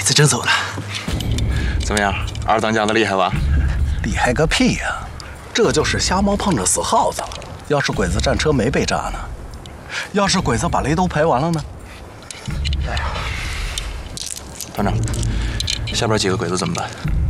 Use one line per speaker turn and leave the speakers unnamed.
子真走了。
怎么样，二当家的厉害吧？
厉害个屁呀！这就是瞎猫碰着死耗子了。要是鬼子战车没被炸呢？要是鬼子把雷都排完了呢？哎呀，
团长，下边几个鬼子怎么办？